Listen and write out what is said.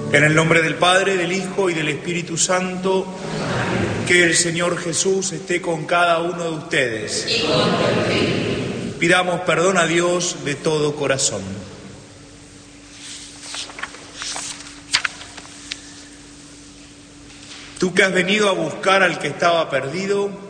En el nombre del Padre, del Hijo y del Espíritu Santo, que el Señor Jesús esté con cada uno de ustedes. Y con tu espíritu. Pidamos perdón a Dios de todo corazón. Tú que has venido a buscar al que estaba perdido,